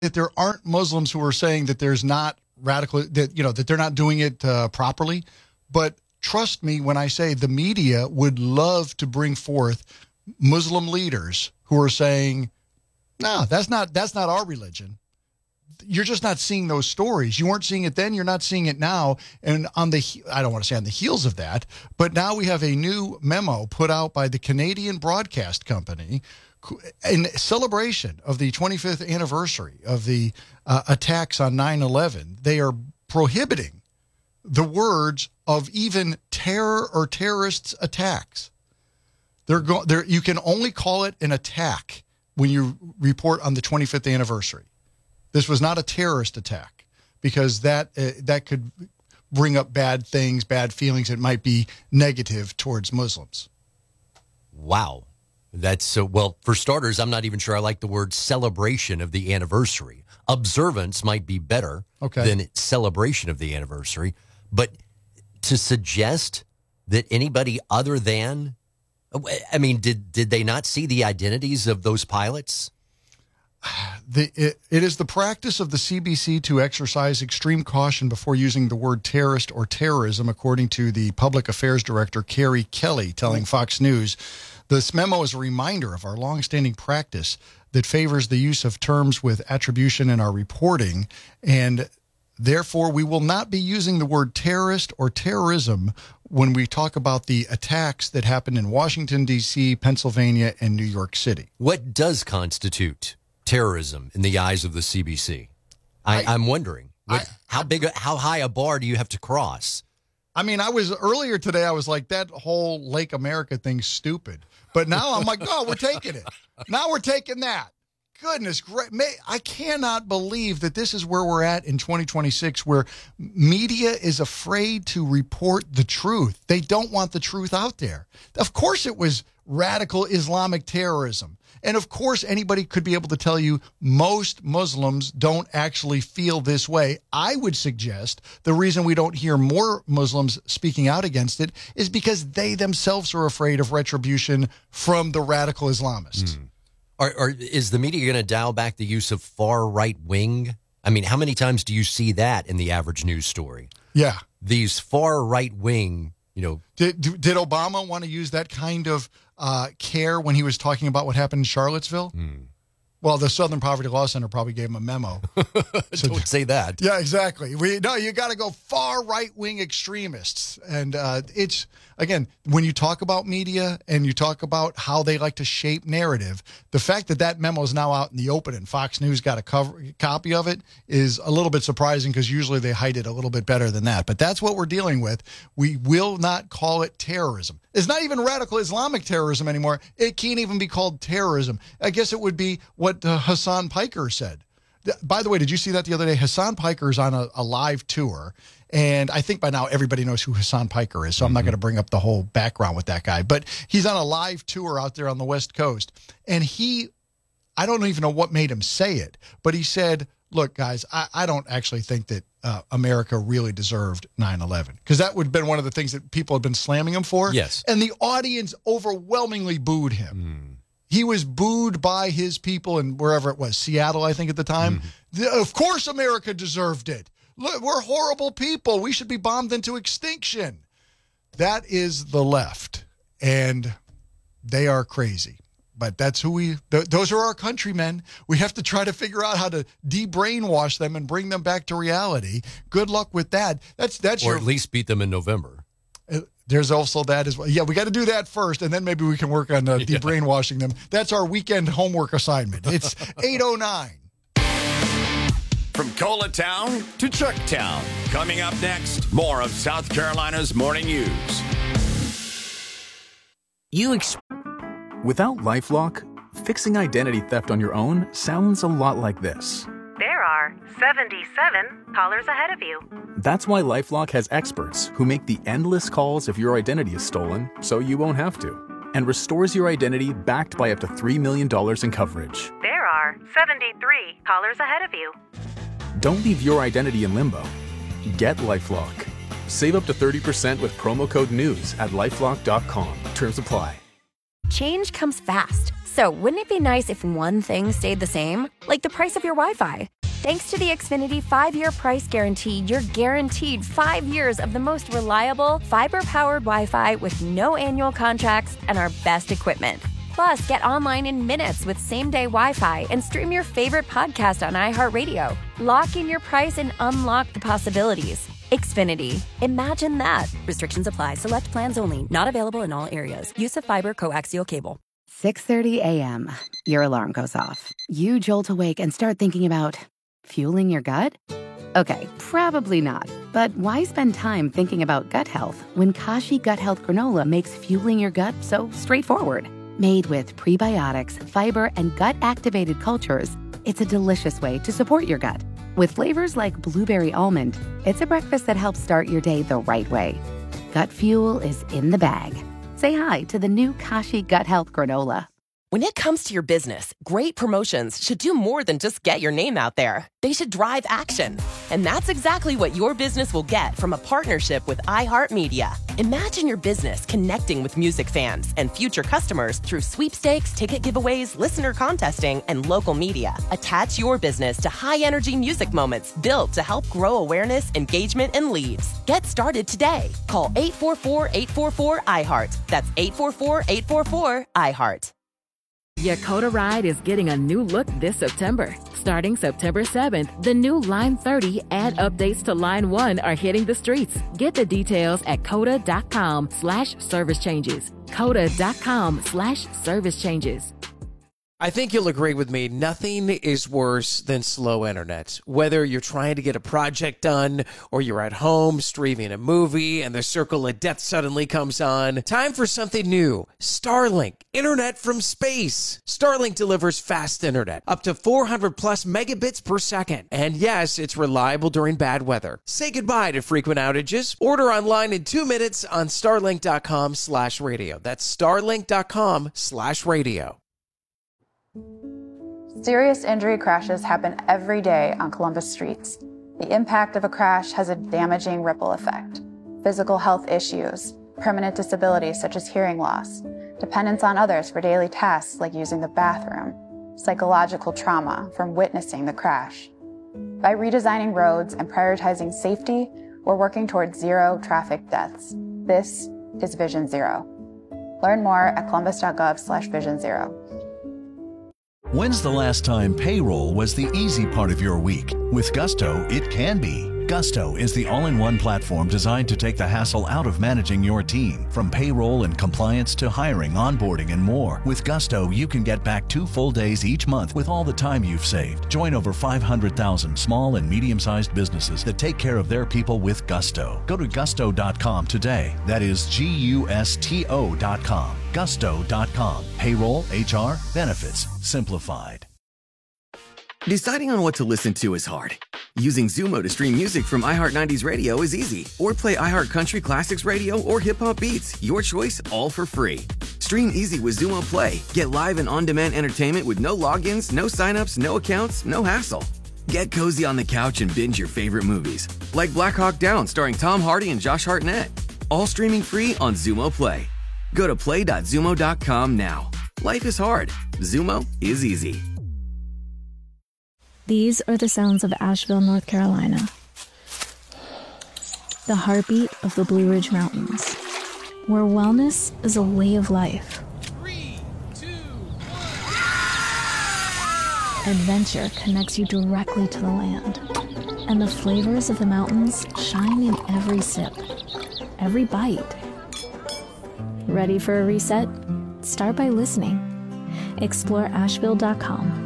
that there aren't Muslims who are saying that there's not radical, that they're not doing it properly. But trust me when I say the media would love to bring forth Muslim leaders who are saying, no, that's not our religion. You're just not seeing those stories. You weren't seeing it then. You're not seeing it now. And I don't want to say on the heels of that, but now we have a new memo put out by the Canadian Broadcast Company in celebration of the 25th anniversary of the attacks on 9/11. They are prohibiting the words of even terror or terrorists attacks. You can only call it an attack when you report on the 25th anniversary. This was not a terrorist attack because that could bring up bad things, bad feelings. It might be negative towards Muslims. Wow. That's so, well, for starters, I'm not even sure I like the word celebration of the anniversary. Observance might be better than celebration of the anniversary. But to suggest that anybody other than, I mean, did they not see the identities of those pilots? It is the practice of the CBC to exercise extreme caution before using the word terrorist or terrorism, according to the public affairs director, Carrie Kelly, telling Fox News. This memo is a reminder of our longstanding practice that favors the use of terms with attribution in our reporting, and therefore we will not be using the word terrorist or terrorism when we talk about the attacks that happened in Washington, D.C., Pennsylvania, and New York City. What does constitute terrorism in the eyes of the CBC? I'm wondering how high a bar do you have to cross? I mean, earlier today, I was like, that whole Lake America thing's stupid. But now I'm like, no, we're taking it. Now we're taking that. Goodness great. I cannot believe that this is where we're at in 2026, where media is afraid to report the truth. They don't want the truth out there. Of course it was radical Islamic terrorism. And of course, anybody could be able to tell you most Muslims don't actually feel this way. I would suggest the reason we don't hear more Muslims speaking out against it is because they themselves are afraid of retribution from the radical Islamists. Is the media going to dial back the use of far right wing? I mean, how many times do you see that in the average news story? Yeah. These far right wing, Did Obama want to use that kind of care when he was talking about what happened in Charlottesville? Well, the Southern Poverty Law Center probably gave him a memo. Don't say that. Yeah, exactly. You got to go far right-wing extremists. And it's, again, when you talk about media and you talk about how they like to shape narrative, the fact that memo is now out in the open and Fox News got a copy of it is a little bit surprising because usually they hide it a little bit better than that. But that's what we're dealing with. We will not call it terrorism. It's not even radical Islamic terrorism anymore. It can't even be called terrorism. I guess it would be what Hassan Piker said. By the way, did you see that the other day? Hassan Piker is on a live tour, and I think by now everybody knows who Hassan Piker is, so I'm not going to bring up the whole background with that guy. But he's on a live tour out there on the West Coast, and I don't even know what made him say it, but he said, look, guys, I don't actually think that America really deserved 9/11, because that would have been one of the things that people had been slamming him for. Yes. And the audience overwhelmingly booed him. He was booed by his people in wherever it was, Seattle, I think at the time. Of course America deserved it. Look, we're horrible people. We should be bombed into extinction. That is the left, and they are crazy. But that's those are our countrymen. We have to try to figure out how to de-brainwash them and bring them back to reality. Good luck with that. Or at least beat them in November. There's also that as well. Yeah, we got to do that first, and then maybe we can work on de-brainwashing them. That's our weekend homework assignment. It's 8:09. From Coletown to Chucktown. Coming up next, more of South Carolina's Morning News. Without LifeLock, fixing identity theft on your own sounds a lot like this. There are 77 callers ahead of you. That's why LifeLock has experts who make the endless calls if your identity is stolen so you won't have to, and restores your identity backed by up to $3 million in coverage. There are 73 callers ahead of you. Don't leave your identity in limbo. Get LifeLock. Save up to 30% with promo code NEWS at LifeLock.com. Terms apply. Change comes fast, So, wouldn't it be nice if one thing stayed the same? Like the price of your Wi-Fi. Thanks to the Xfinity 5-year price guarantee, you're guaranteed 5 years of the most reliable, fiber-powered Wi-Fi with no annual contracts and our best equipment. Plus, get online in minutes with same-day Wi-Fi and stream your favorite podcast on iHeartRadio. Lock in your price and unlock the possibilities. Xfinity. Imagine that. Restrictions apply. Select plans only. Not available in all areas. Use of fiber coaxial cable. 6:30 a.m. Your alarm goes off. You jolt awake and start thinking about fueling your gut? Okay, probably not. But why spend time thinking about gut health when Kashi Gut Health Granola makes fueling your gut so straightforward? Made with prebiotics, fiber, and gut-activated cultures, it's a delicious way to support your gut. With flavors like blueberry almond, it's a breakfast that helps start your day the right way. Gut fuel is in the bag. Say hi to the new Kashi Gut Health Granola. When it comes to your business, great promotions should do more than just get your name out there. They should drive action. And that's exactly what your business will get from a partnership with iHeartMedia. Imagine your business connecting with music fans and future customers through sweepstakes, ticket giveaways, listener contesting, and local media. Attach your business to high-energy music moments built to help grow awareness, engagement, and leads. Get started today. Call 844-844-iHeart. That's 844-844-iHeart. Yakota Ride is getting a new look this September. Starting September 7th, the new Line 30 and updates to Line 1 are hitting the streets. Get the details at coda.com/service changes. coda.com/service changes. I think you'll agree with me. Nothing is worse than slow internet. Whether you're trying to get a project done or you're at home streaming a movie and the circle of death suddenly comes on. Time for something new. Starlink. Internet from space. Starlink delivers fast internet. Up to 400 plus megabits per second. And yes, it's reliable during bad weather. Say goodbye to frequent outages. Order online in 2 minutes on starlink.com/radio. That's starlink.com/radio. Serious injury crashes happen every day on Columbus streets. The impact of a crash has a damaging ripple effect. Physical health issues, permanent disabilities such as hearing loss, dependence on others for daily tasks like using the bathroom, psychological trauma from witnessing the crash. By redesigning roads and prioritizing safety, we're working towards zero traffic deaths. This is Vision Zero. Learn more at columbus.gov/Vision Zero. When's the last time payroll was the easy part of your week? With Gusto, it can be. Gusto is the all-in-one platform designed to take the hassle out of managing your team. From payroll and compliance to hiring, onboarding, and more. With Gusto, you can get back 2 full days each month with all the time you've saved. Join over 500,000 small and medium-sized businesses that take care of their people with Gusto. Go to gusto.com today. That is GUSTO.com. Gusto.com. Payroll, HR, benefits, simplified. Deciding on what to listen to is hard. Using Zumo to stream music from iHeart 90s Radio is easy. Or play iHeart Country Classics Radio or Hip Hop Beats. Your choice, all for free. Stream easy with Zumo Play. Get live and on-demand entertainment with no logins, no signups, no accounts, no hassle. Get cozy on the couch and binge your favorite movies. Like Black Hawk Down starring Tom Hardy and Josh Hartnett. All streaming free on Zumo Play. Go to play.zumo.com now. Life is hard. Zumo is easy. These are the sounds of Asheville, North Carolina. The heartbeat of the Blue Ridge Mountains, where wellness is a way of life. 3, 2, 1. Adventure connects you directly to the land, and the flavors of the mountains shine in every sip, every bite. Ready for a reset? Start by listening. Explore Asheville.com.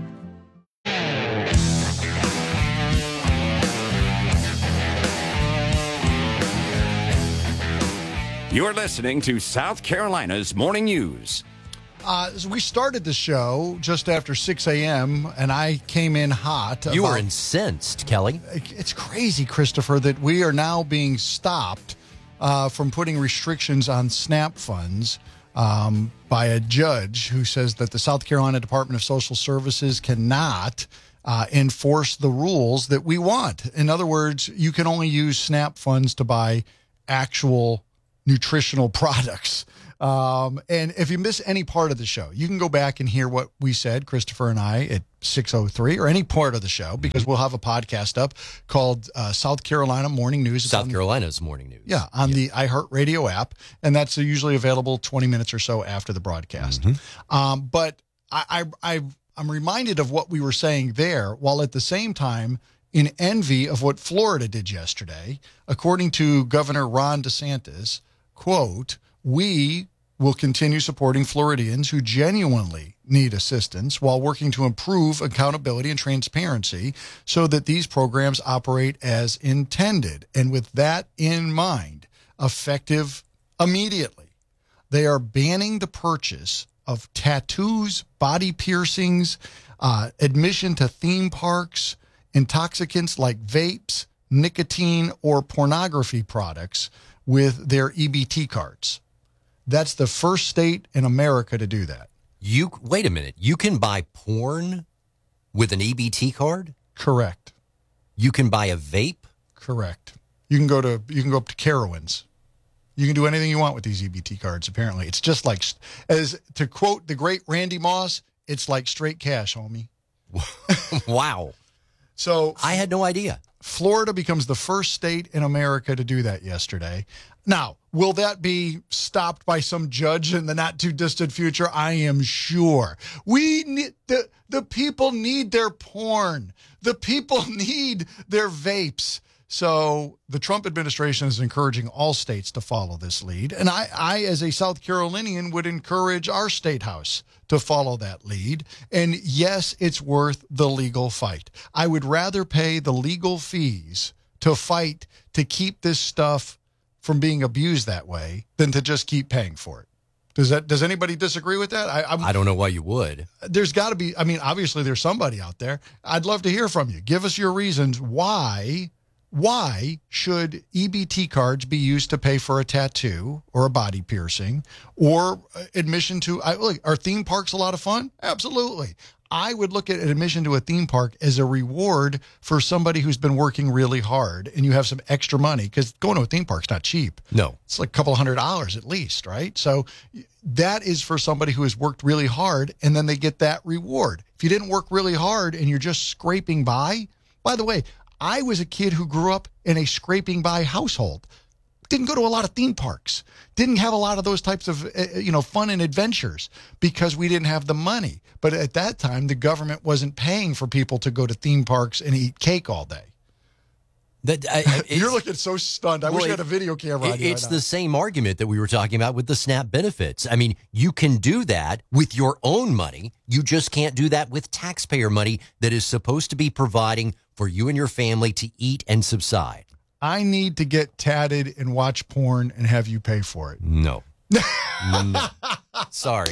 You're listening to South Carolina's Morning News. So we started the show just after 6 a.m., and I came in hot. You were incensed, Kelly. It's crazy, Christopher, that we are now being stopped from putting restrictions on SNAP funds by a judge who says that the South Carolina Department of Social Services cannot enforce the rules that we want. In other words, you can only use SNAP funds to buy actual nutritional products. And if you miss any part of the show, you can go back and hear what we said, Christopher and I, at 6:03 or any part of the show, because we'll have a podcast up called South Carolina Morning News. South Carolina's Morning News. Yeah, on the iHeartRadio app, and that's usually available 20 minutes or so after the broadcast. But I'm reminded of what we were saying there, while at the same time in envy of what Florida did yesterday. According to Governor Ron DeSantis, quote, "We will continue supporting Floridians who genuinely need assistance while working to improve accountability and transparency so that these programs operate as intended. And with that in mind, effective immediately. They are banning the purchase of tattoos, body piercings, admission to theme parks, intoxicants like vapes, nicotine, or pornography products with their EBT cards." That's the first state in America to do that. Wait a minute. You can buy porn with an EBT card? Correct. You can buy a vape? Correct. You can go up to Carowinds. You can do anything you want with these EBT cards, apparently. It's just like, as to quote the great Randy Moss, it's like straight cash, homie. Wow. So I had no idea. Florida becomes the first state in America to do that yesterday. Now, will that be stopped by some judge in the not too distant future? I am sure. We need the people need their porn. The people need their vapes. So the Trump administration is encouraging all states to follow this lead. And I, as a South Carolinian, would encourage our state house to follow that lead. And yes, it's worth the legal fight. I would rather pay the legal fees to fight to keep this stuff from being abused that way than to just keep paying for it. Does anybody disagree with that? I don't know why you would. There's got to be, obviously there's somebody out there. I'd love to hear from you. Give us your reasons why should EBT cards be used to pay for a tattoo or a body piercing or admission to, are theme parks a lot of fun? Absolutely. I would look at admission to a theme park as a reward for somebody who's been working really hard and you have some extra money, because going to a theme park's not cheap. No. It's like a couple $100 at least, right? So that is for somebody who has worked really hard, and then they get that reward. If you didn't work really hard and you're just scraping by the way, I was a kid who grew up in a scraping by household. Didn't go to a lot of theme parks. Didn't have a lot of those types of, fun and adventures because we didn't have the money. But at that time, the government wasn't paying for people to go to theme parks and eat cake all day. You're looking so stunned. I wish I had a video camera on you. It's the same argument that we were talking about with the SNAP benefits. I mean, you can do that with your own money. You just can't do that with taxpayer money that is supposed to be providing for you and your family to eat and subside. I need to get tatted and watch porn and have you pay for it. No. No. Sorry.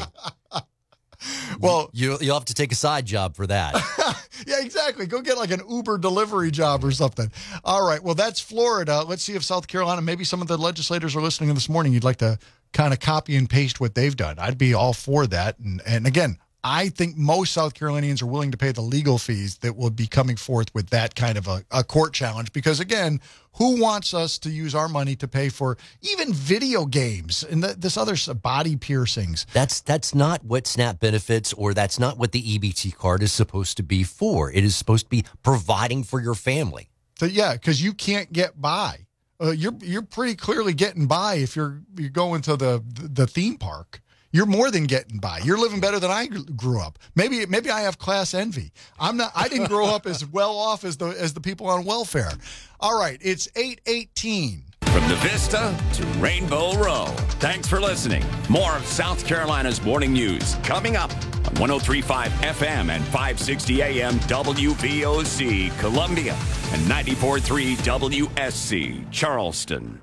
Well, you'll have to take a side job for that. Yeah, exactly. Go get like an Uber delivery job or something. All right. Well, that's Florida. Let's see if South Carolina, maybe some of the legislators are listening this morning. You'd like to kind of copy and paste what they've done. I'd be all for that. And again, I think most South Carolinians are willing to pay the legal fees that will be coming forth with that kind of a court challenge. Because again, who wants us to use our money to pay for even video games and this other body piercings? That's not what SNAP benefits, or that's not what the EBT card is supposed to be for. It is supposed to be providing for your family. So yeah, because you can't get by. You're pretty clearly getting by if you're going to the theme park. You're more than getting by. You're living better than I grew up. Maybe I have class envy. I didn't grow up as well off as the people on welfare. All right, it's 8:18. From the Vista to Rainbow Row. Thanks for listening. More of South Carolina's morning news coming up on 103.5 FM and 560 AM WVOC Columbia and 94.3 WSC Charleston.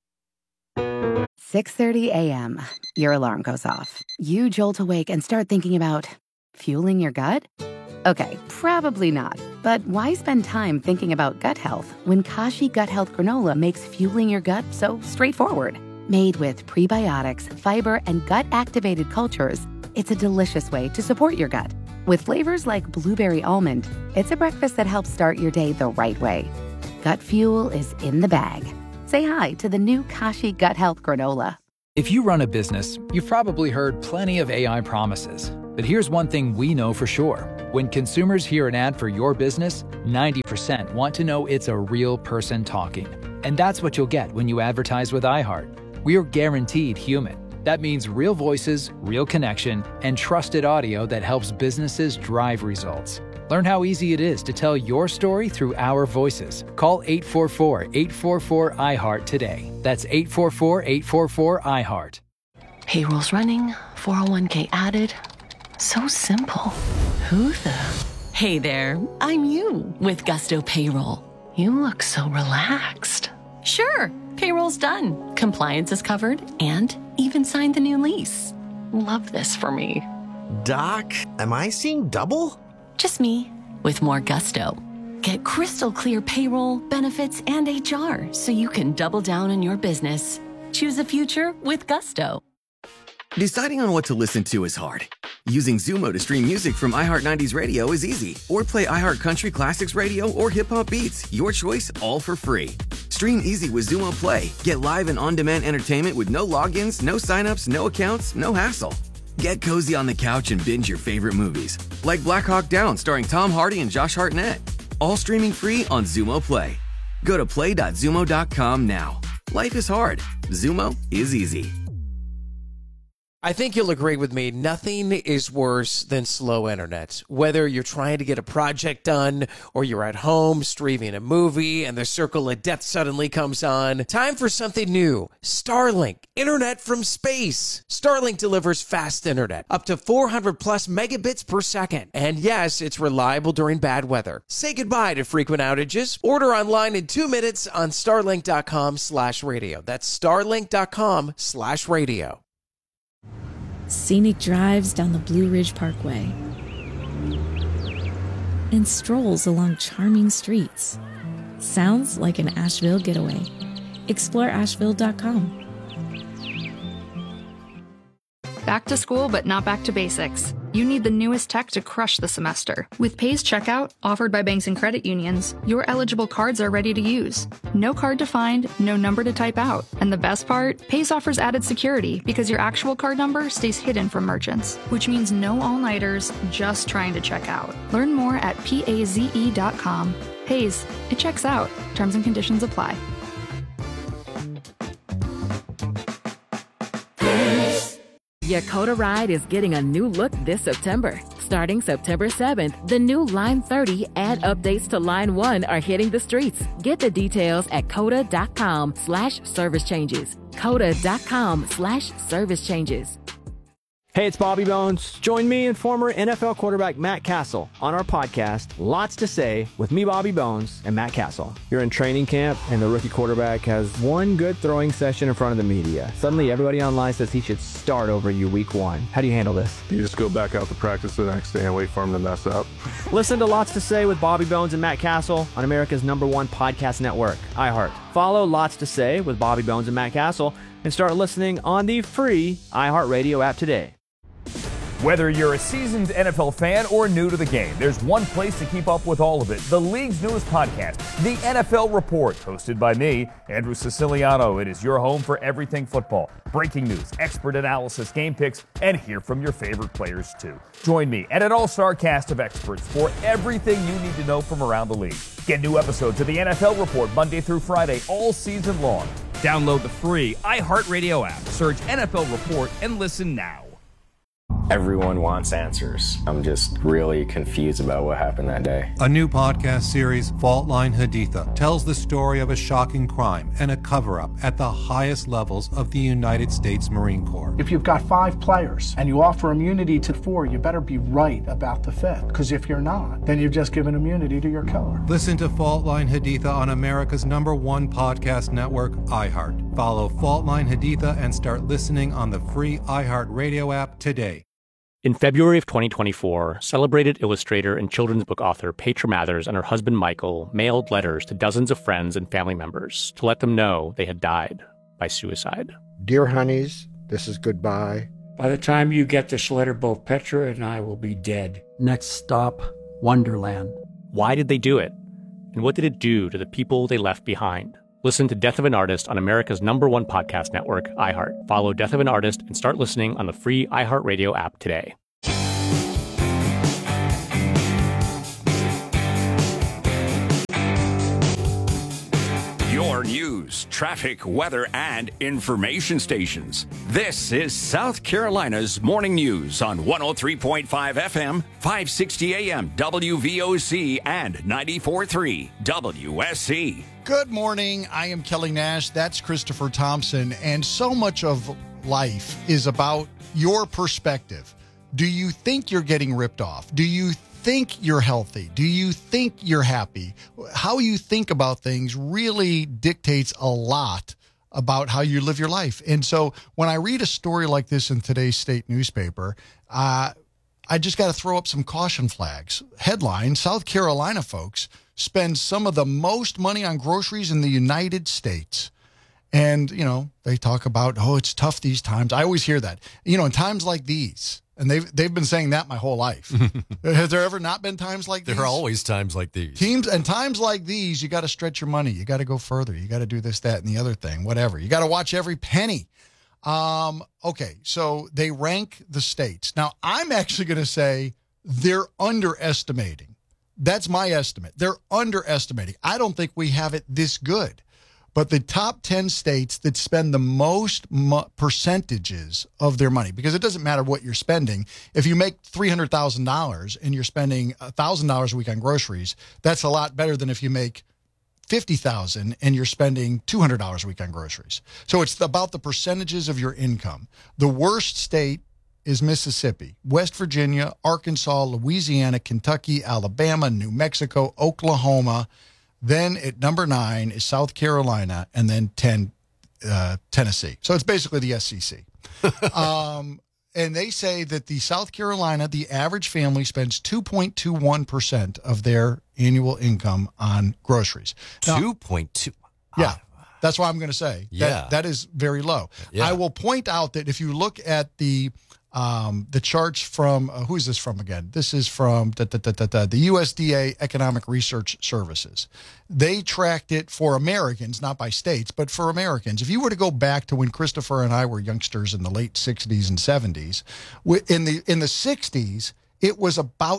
6:30 a.m. Your alarm goes off. You jolt awake and start thinking about fueling your gut? Okay, probably not. But why spend time thinking about gut health when Kashi Gut Health Granola makes fueling your gut so straightforward? Made with prebiotics, fiber, and gut-activated cultures, it's a delicious way to support your gut. With flavors like blueberry almond, it's a breakfast that helps start your day the right way. Gut fuel is in the bag. Say hi to the new Kashi Gut Health Granola. If you run a business, you've probably heard plenty of AI promises. But here's one thing we know for sure. When consumers hear an ad for your business, 90% want to know it's a real person talking. And that's what you'll get when you advertise with iHeart. We're guaranteed human. That means real voices, real connection, and trusted audio that helps businesses drive results. Learn how easy it is to tell your story through our voices. Call 844-844-iHeart today. That's 844-844-iHeart. Payroll's running, 401k added. So simple. Who the? Hey there, I'm you with Gusto Payroll. You look so relaxed. Sure, payroll's done. Compliance is covered and even signed the new lease. Love this for me. Doc, am I seeing double? Just me with more gusto. Get crystal clear payroll, benefits, and HR so you can double down on your business. Choose a future with Gusto. Deciding on what to listen to is hard. Using Zumo to stream music from iHeart 90s Radio is easy. Or play iHeart Country Classics Radio or Hip Hop Beats. Your choice, all for free. Stream easy with Zumo Play. Get live and on-demand entertainment with no logins, no signups, no accounts, no hassle. Get cozy on the couch and binge your favorite movies, like Black Hawk Down starring Tom Hardy and Josh Hartnett. All streaming free on Zumo Play. Go to play.zumo.com now. Life is hard. Zumo is easy. I think you'll agree with me. Nothing is worse than slow internet. Whether you're trying to get a project done or you're at home streaming a movie and the circle of death suddenly comes on, time for something new. Starlink, internet from space. Starlink delivers fast internet, up to 400 plus megabits per second. And yes, it's reliable during bad weather. Say goodbye to frequent outages. Order online in 2 minutes on starlink.com/radio. That's starlink.com/radio. Scenic drives down the Blue Ridge Parkway and strolls along charming streets. Sounds like an Asheville getaway. Explore Asheville.com. Back to school, but not back to basics. You need the newest tech to crush the semester. With Pays Checkout, offered by banks and credit unions, your eligible cards are ready to use. No card to find, no number to type out. And the best part? Pays offers added security because your actual card number stays hidden from merchants, which means no all-nighters just trying to check out. Learn more at PAZE.com. Pays, it checks out. Terms and conditions apply. Yakota Ride is getting a new look this September. Starting September 7th, the new Line 30 and updates to Line 1 are hitting the streets. Get the details at coda.com/service changes. coda.com/service changes. Hey, it's Bobby Bones. Join me and former NFL quarterback Matt Castle on our podcast, Lots to Say, with me, Bobby Bones, and Matt Castle. You're in training camp, and the rookie quarterback has one good throwing session in front of the media. Suddenly, everybody online says he should start over you week one. How do you handle this? You just go back out to practice the next day and wait for him to mess up. Listen to Lots to Say with Bobby Bones and Matt Castle on America's #1 podcast network, iHeart. Follow Lots to Say with Bobby Bones and Matt Castle and start listening on the free iHeartRadio app today. Whether you're a seasoned NFL fan or new to the game, there's one place to keep up with all of it. The league's newest podcast, The NFL Report, hosted by me, Andrew Siciliano. It is your home for everything football. Breaking news, expert analysis, game picks, and hear from your favorite players too. Join me and an all-star cast of experts for everything you need to know from around the league. Get new episodes of The NFL Report Monday through Friday all season long. Download the free iHeartRadio app. Search NFL Report and listen now. Everyone wants answers. I'm just really confused about what happened that day. A new podcast series, Fault Line Haditha, tells the story of a shocking crime and a cover-up at the highest levels of the United States Marine Corps. If you've got 5 players and you offer immunity to 4, you better be right about the 5th. Because if you're not, then you've just given immunity to your killer. Listen to Fault Line Haditha on America's #1 podcast network, iHeart. Follow Fault Line Haditha and start listening on the free iHeart Radio app today. In February of 2024, celebrated illustrator and children's book author Petra Mathers and her husband Michael mailed letters to dozens of friends and family members to let them know they had died by suicide. Dear honeys, this is goodbye. By the time you get this letter, both Petra and I will be dead. Next stop, Wonderland. Why did they do it? And what did it do to the people they left behind? Listen to Death of an Artist on America's #1 podcast network, iHeart. Follow Death of an Artist and start listening on the free iHeartRadio app today. Your news, traffic, weather, and information stations. This is South Carolina's Morning News on 103.5 FM, 560 AM, WVOC, and 94.3 WSC. Good morning. I am Kelly Nash. That's Christopher Thompson. And so much of life is about your perspective. Do you think you're getting ripped off? Do you think you're healthy? Do you think you're happy? How you think about things really dictates a lot about how you live your life. And so when I read a story like this in today's state newspaper, I just got to throw up some caution flags. Headline, South Carolina folks spend some of the most money on groceries in the United States. And, you know, they talk about, oh, it's tough these times. I always hear that. You know, in times like these, and they've been saying that my whole life. Has there ever not been times like these? There are always times like these. Times like these, you got to stretch your money. You got to go further. You got to do this, that, and the other thing, whatever. You got to watch every penny. Okay, so they rank the states. Now, I'm actually going to say they're underestimating. That's my estimate. They're underestimating. I don't think we have it this good. But the top 10 states that spend the most percentages of their money, because it doesn't matter what you're spending. If you make $300,000 and you're spending $1,000 a week on groceries, that's a lot better than if you make $50,000 and you're spending $200 a week on groceries. So it's about the percentages of your income. The worst state is Mississippi, West Virginia, Arkansas, Louisiana, Kentucky, Alabama, New Mexico, Oklahoma. Then at number 9 is South Carolina, and then 10, Tennessee. So it's basically the SEC. And they say that the South Carolina, the average family spends 2.21% of their annual income on groceries. 2.2. Yeah, that's what I'm going to say. Yeah. That is very low. Yeah. I will point out that if you look at the charts from, who is this from again? This is from the USDA Economic Research Services. They tracked it for Americans, not by states, but for Americans. If you were to go back to when Christopher and I were youngsters in the late 60s and 70s, in the 60s, it was about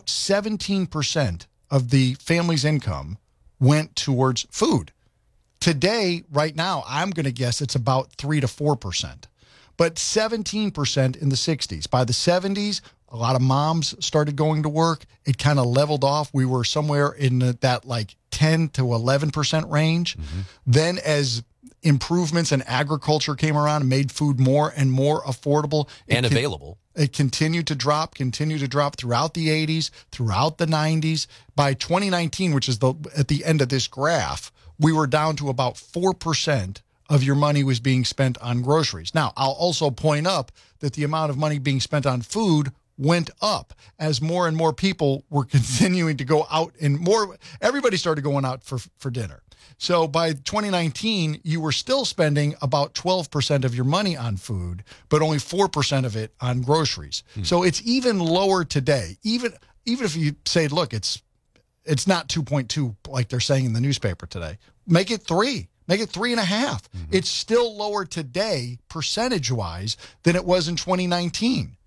17% of the family's income went towards food. Today, right now, I'm going to guess it's about 3 to 4%. But 17% in the 60s. By the 70s, a lot of moms started going to work. It kind of leveled off. We were somewhere in that like 10 to 11% range. Mm-hmm. Then as improvements in agriculture came around and made food more and more affordable. And available. It continued to drop throughout the 80s, throughout the 90s. By 2019, which is at the end of this graph, we were down to about 4% of your money was being spent on groceries. Now, I'll also point up that the amount of money being spent on food went up as more and more people were continuing to go out, and everybody started going out for dinner. So by 2019, you were still spending about 12% of your money on food, but only 4% of it on groceries. So it's even lower today. Even if you say, look, it's not 2.2 like they're saying in the newspaper today. Make it 3. Make it 3.5. Mm-hmm. It's still lower today, percentage-wise, than it was in 2019.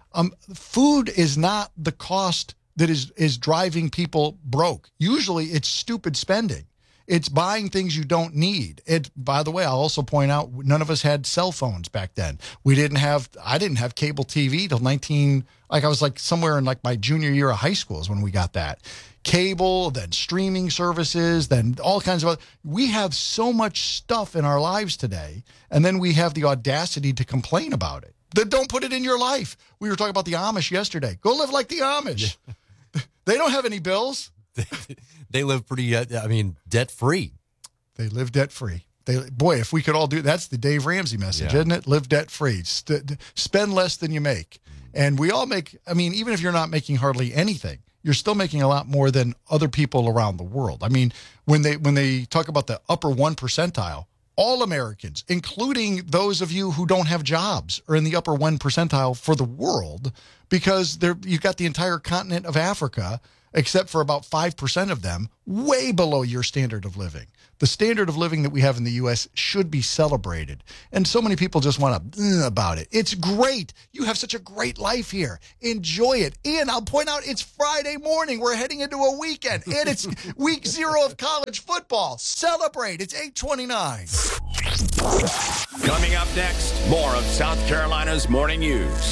Food is not the cost that is driving people broke. Usually, it's stupid spending. It's buying things you don't need. By the way, I'll also point out, none of us had cell phones back then. I didn't have cable TV till I was like somewhere in like my junior year of high school is when we got that. Cable, then streaming services, then all kinds of other. We have so much stuff in our lives today, and then we have the audacity to complain about it. Don't put it in your life. We were talking about the Amish yesterday. Go live like the Amish. Yeah. They don't have any bills. They live pretty, debt-free. They live debt-free. Boy, if we could all do, that's the Dave Ramsey message, isn't it? Live debt-free. Spend less than you make. And we all make, even if you're not making hardly anything, you're still making a lot more than other people around the world. When they talk about the upper 1 percentile, all Americans, including those of you who don't have jobs, are in the upper 1 percentile for the world, because you've got the entire continent of Africa except for about 5% of them, way below your standard of living. The standard of living that we have in the U.S. should be celebrated. And so many people just want to about it. It's great. You have such a great life here. Enjoy it. And I'll point out it's Friday morning. We're heading into a weekend. And it's week 0 of college football. Celebrate. It's 8:29. Coming up next, more of South Carolina's morning news.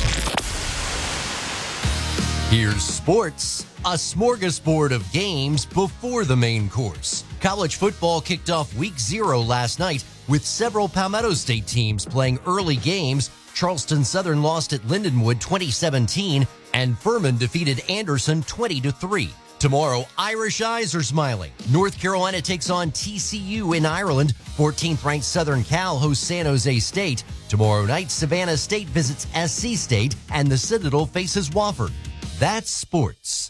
Here's sports, a smorgasbord of games before the main course. College football kicked off week 0 last night with several Palmetto State teams playing early games. Charleston Southern lost at Lindenwood 20-17, and Furman defeated Anderson 20-3. Tomorrow, Irish eyes are smiling. North Carolina takes on TCU in Ireland. 14th-ranked Southern Cal hosts San Jose State. Tomorrow night, Savannah State visits SC State, and the Citadel faces Wofford. That's sports.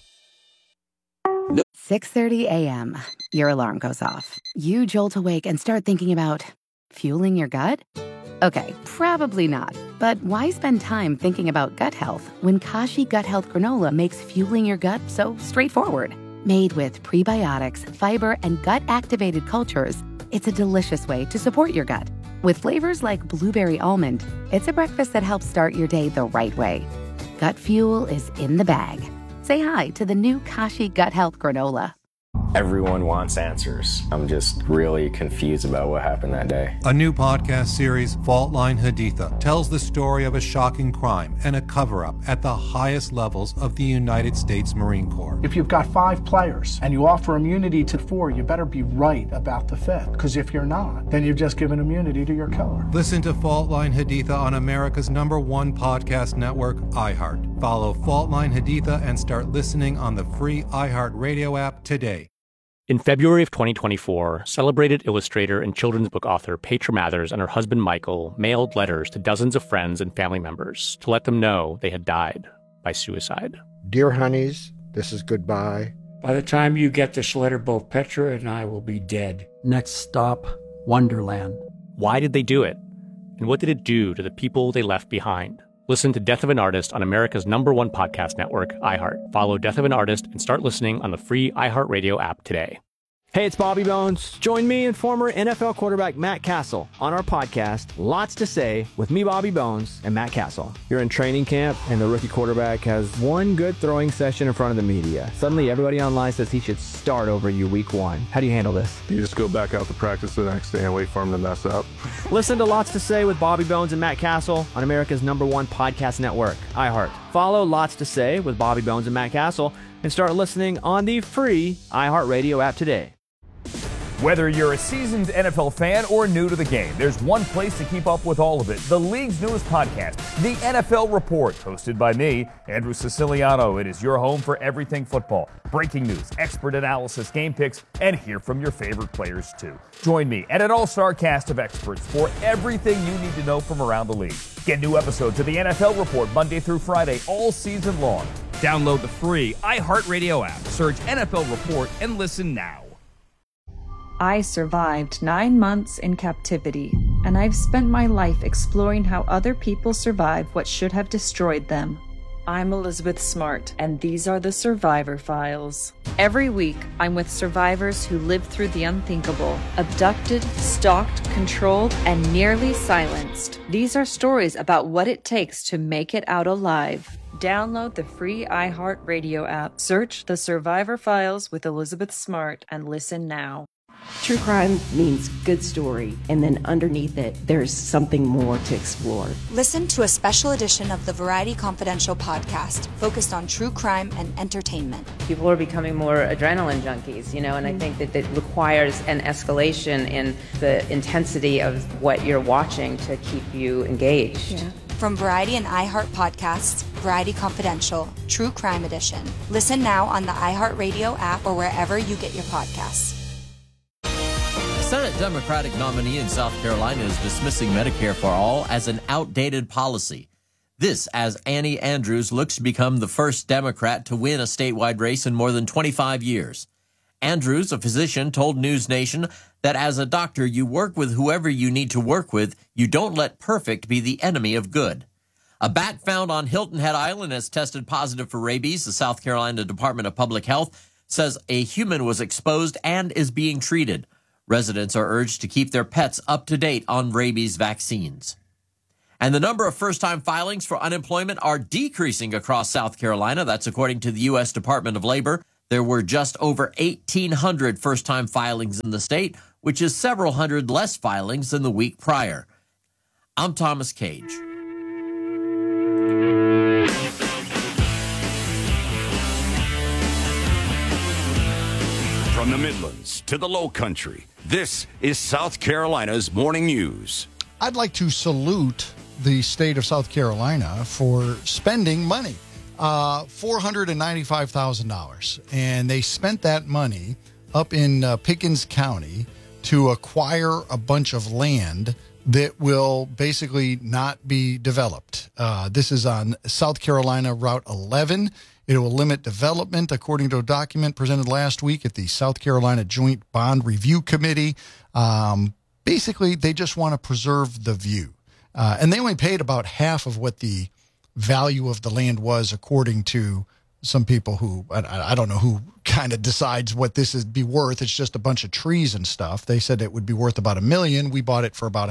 6:30 a.m. Your alarm goes off. You jolt awake and start thinking about fueling your gut? Okay, probably not. But why spend time thinking about gut health when Kashi Gut Health Granola makes fueling your gut so straightforward? Made with prebiotics, fiber, and gut-activated cultures, it's a delicious way to support your gut. With flavors like blueberry almond, it's a breakfast that helps start your day the right way. Gut fuel is in the bag. Say hi to the new Kashi Gut Health Granola. Everyone wants answers. I'm just really confused about what happened that day. A new podcast series, Fault Line Haditha, tells the story of a shocking crime and a cover-up at the highest levels of the United States Marine Corps. If you've got 5 players and you offer immunity to 4, you better be right about the 5th. Because if you're not, then you've just given immunity to your killer. Listen to Fault Line Haditha on America's #1 podcast network, iHeart. Follow Fault Line Haditha and start listening on the free iHeart Radio app today. In February of 2024, celebrated illustrator and children's book author Petra Mathers and her husband Michael mailed letters to dozens of friends and family members to let them know they had died by suicide. Dear honeys, this is goodbye. By the time you get this letter, both Petra and I will be dead. Next stop, Wonderland. Why did they do it? And what did it do to the people they left behind? Listen to Death of an Artist on America's #1 podcast network, iHeart. Follow Death of an Artist and start listening on the free iHeartRadio app today. Hey, it's Bobby Bones. Join me and former NFL quarterback Matt Castle on our podcast, Lots to Say, with me, Bobby Bones, and Matt Castle. You're in training camp, and the rookie quarterback has one good throwing session in front of the media. Suddenly, everybody online says he should start over you week 1. How do you handle this? You just go back out to practice the next day and wait for him to mess up. Listen to Lots to Say with Bobby Bones and Matt Castle on America's #1 podcast network, iHeart. Follow Lots to Say with Bobby Bones and Matt Castle and start listening on the free iHeartRadio app today. Whether you're a seasoned NFL fan or new to the game, there's one place to keep up with all of it. The league's newest podcast, The NFL Report, hosted by me, Andrew Siciliano. It is your home for everything football. Breaking news, expert analysis, game picks, and hear from your favorite players too. Join me and an all-star cast of experts for everything you need to know from around the league. Get new episodes of The NFL Report Monday through Friday all season long. Download the free iHeartRadio app. Search NFL Report and listen now. I survived 9 months in captivity, and I've spent my life exploring how other people survive what should have destroyed them. I'm Elizabeth Smart, and these are the Survivor Files. Every week, I'm with survivors who lived through the unthinkable, abducted, stalked, controlled, and nearly silenced. These are stories about what it takes to make it out alive. Download the free iHeartRadio app, search The Survivor Files with Elizabeth Smart, and listen now. True crime means good story, and then underneath it, there's something more to explore. Listen to a special edition of the Variety Confidential podcast focused on true crime and entertainment. People are becoming more adrenaline junkies, and I think that it requires an escalation in the intensity of what you're watching to keep you engaged. Yeah. From Variety and iHeart podcasts, Variety Confidential, True Crime Edition. Listen now on the iHeartRadio app or wherever you get your podcasts. Senate Democratic nominee in South Carolina is dismissing Medicare for All as an outdated policy. This as Annie Andrews looks to become the first Democrat to win a statewide race in more than 25 years. Andrews, a physician, told News Nation that as a doctor, you work with whoever you need to work with. You don't let perfect be the enemy of good. A bat found on Hilton Head Island has tested positive for rabies. The South Carolina Department of Public Health says a human was exposed and is being treated. Residents are urged to keep their pets up to date on rabies vaccines. And the number of first-time filings for unemployment are decreasing across South Carolina. That's according to the U.S. Department of Labor. There were just over 1,800 first-time filings in the state, which is several hundred less filings than the week prior. I'm Thomas Cage. From the Midlands to the Low Country, this is South Carolina's Morning News. I'd like to salute the state of South Carolina for spending money, $495,000. And they spent that money up in Pickens County to acquire a bunch of land that will basically not be developed. This is on South Carolina Route 11. It will limit development, according to a document presented last week at the South Carolina Joint Bond Review Committee. Basically, they just want to preserve the view. And they only paid about half of what the value of the land was, according to some people who, I don't know who kind of decides what this is be worth. It's just a bunch of trees and stuff. They said it would be worth about $1 million. We bought it for about